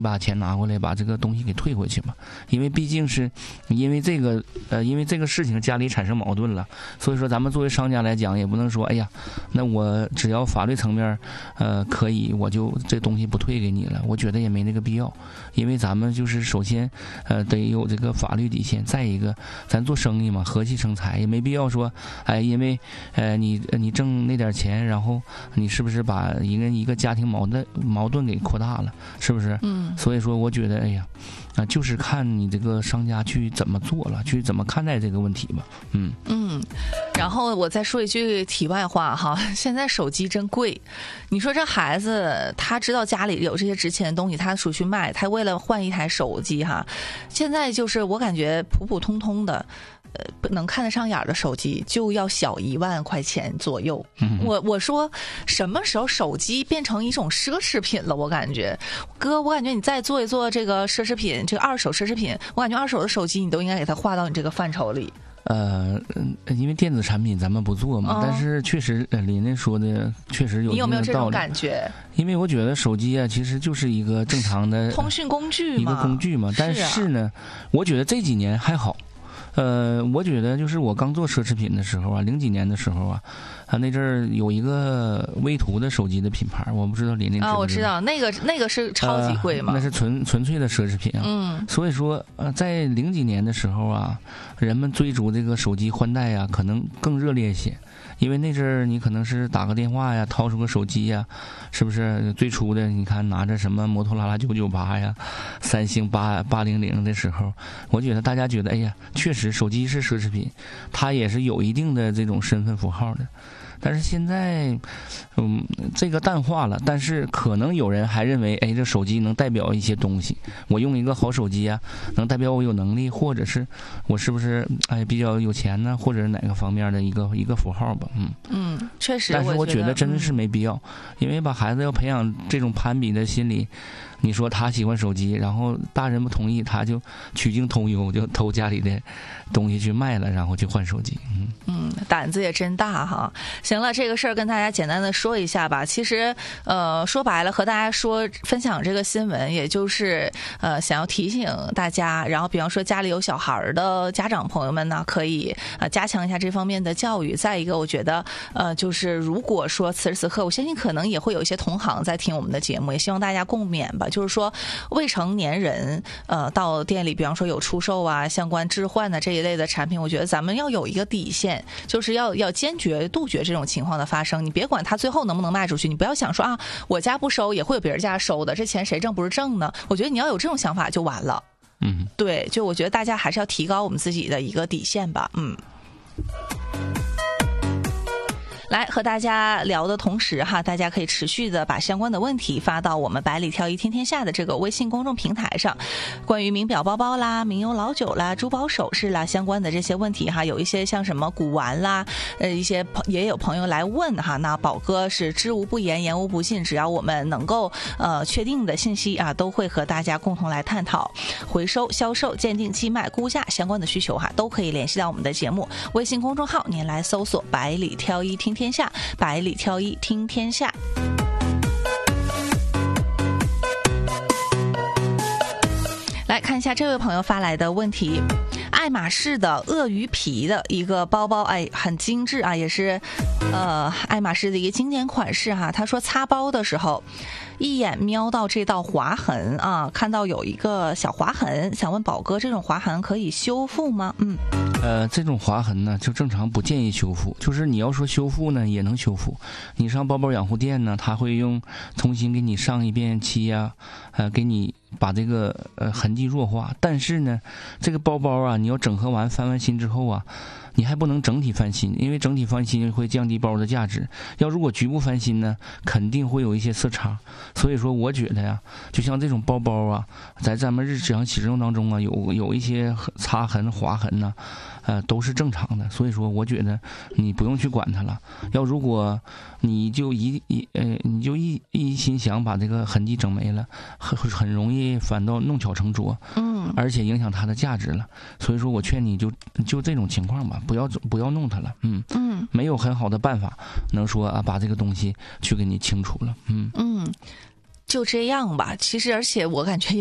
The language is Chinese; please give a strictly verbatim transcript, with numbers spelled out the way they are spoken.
把钱拿过来，把这个东西给退回去嘛。因为毕竟是因为这个呃，因为这个事情家里产生矛盾了，所以说咱们作为商家来讲，也不能说哎呀，那我只要法律层面呃可以，我就这东西不退给你了。我觉得也没那个必要，因为咱们就是首先呃得有这个法律底线，再一个咱做生意嘛，和气生财，也没必要说哎，因为呃你你挣那点钱，然后你是不是把一个一个家庭矛盾矛盾给扩大了，是不是？嗯。所以说，我觉得，哎呀，啊，就是看你这个商家去怎么做了，去怎么看待这个问题吧。嗯嗯，然后我再说一句题外话哈，现在手机真贵，你说这孩子他知道家里有这些值钱的东西，他出去卖，他为了换一台手机哈，现在就是我感觉普普通通的。呃，能看得上眼的手机就要小一万块钱左右。嗯、我我说什么时候手机变成一种奢侈品了？我感觉，哥，我感觉你再做一做这个奢侈品，这个二手奢侈品，我感觉二手的手机你都应该给它划到你这个范畴里。 呃，因为电子产品咱们不做嘛，哦、但是确实，呃，琳琳说的确实有一定的道理。你有没有这种感觉？ 因为我觉得手机啊，其实就是一个正常的通讯工具嘛， 一个工具嘛。但是呢，是啊、我觉得这几年还好。呃，我觉得就是我刚做奢侈品的时候啊，零几年的时候啊，啊那阵儿有一个威图的手机的品牌，我不知道琳琳知不知道？ 啊，我知道那个那个是超级贵嘛、 呃，那是纯纯粹的奢侈品啊。嗯，所以说呃，在零几年的时候啊，人们追逐这个手机换代啊，可能更热烈一些。因为那阵儿你可能是打个电话呀，掏出个手机呀，是不是？最初的你看拿着什么摩托罗拉九九八呀，三星八八零零的时候，我觉得大家觉得，哎呀，确实手机是奢侈品，它也是有一定的这种身份符号的。但是现在，嗯，这个淡化了。但是可能有人还认为，哎，这手机能代表一些东西。我用一个好手机啊，能代表我有能力，或者是我是不是哎比较有钱呢？或者是哪个方面的一个一个符号吧？嗯嗯，确实。 但是我觉得得真的是没必要，嗯、因为把孩子要培养这种攀比的心理。你说他喜欢手机，然后大人不同意，他就曲径偷幽，就偷家里的东西去卖了，然后去换手机。嗯嗯，胆子也真大哈。行了，这个事儿跟大家简单的说一下吧。其实呃说白了，和大家说分享这个新闻，也就是呃想要提醒大家，然后比方说家里有小孩的家长朋友们呢，可以呃加强一下这方面的教育。再一个，我觉得呃就是如果说此时此刻，我相信可能也会有一些同行在听我们的节目，也希望大家共勉吧。就是说，未成年人呃到店里，比方说有出售啊相关置换的这一类的产品，我觉得咱们要有一个底线，就是要要坚决杜绝这种情况的发生。你别管他最后能不能卖出去，你不要想说啊，我家不收也会有别人家收的，这钱谁挣不是挣呢？我觉得你要有这种想法就完了。 嗯， 对，就我觉得大家还是要提高我们自己的一个底线吧。嗯。来和大家聊的同时哈，大家可以持续的把相关的问题发到我们百里挑一天天下的这个微信公众平台上。关于名表包包啦、名优老酒啦、珠宝首饰啦相关的这些问题哈，有一些像什么古玩啦，呃，一些也有朋友来问哈。那宝哥是知无不言，言无不尽，只要我们能够呃确定的信息啊，都会和大家共同来探讨。回收、销售、鉴定、寄卖、估价相关的需求哈，都可以联系到我们的节目微信公众号，您来搜索百里挑一听天下，百里挑一听天下。来看一下这位朋友发来的问题，爱马仕的鳄鱼皮的一个包包，哎，很精致啊，也是呃爱马仕的一个经典款式哈。他说擦包的时候一眼瞄到这道划痕啊，看到有一个小划痕，想问宝哥，这种划痕可以修复吗？嗯， 呃，这种划痕呢，就正常不建议修复。就是你要说修复呢，也能修复。你上包包养护店呢，他会用重新给你上一遍漆呀、啊，呃，给你把这个呃痕迹弱化。但是呢，这个包包啊，你要整合完翻完新之后啊，你还不能整体翻新，因为整体翻新会降低包的价值。要如果局部翻新呢，肯定会有一些色差。所以说，我觉得呀，就像这种包包啊，在咱们日常使用当中啊，有有一些擦痕、划痕呢、啊，呃，都是正常的。所以说，我觉得你不用去管它了。要如果你就一一呃，你就一一心想把这个痕迹整没了，很很容易反倒弄巧成拙， 嗯， 而且影响它的价值了。所以说我劝你就就这种情况吧，不要不要弄它了，嗯嗯， 没有很好的办法能说啊把这个东西去给你清除了，嗯嗯。 就这样吧。其实，而且我感觉